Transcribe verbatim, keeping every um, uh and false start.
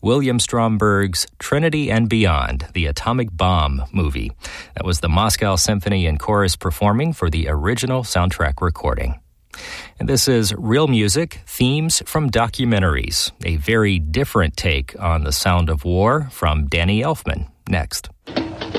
William Stromberg's Trinity and Beyond, the Atomic Bomb movie. That was the Moscow Symphony and Chorus performing for the original soundtrack recording. And this is Real Music, Themes from Documentaries, a very different take on the sound of war from Danny Elfman. Next.